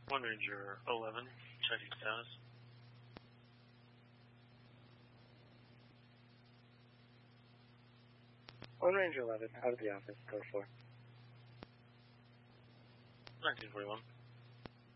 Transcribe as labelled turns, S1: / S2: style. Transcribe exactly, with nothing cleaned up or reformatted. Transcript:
S1: One Ranger eleven, checking status.
S2: One Ranger eleven, out of the office, go for.
S1: nineteen forty-one.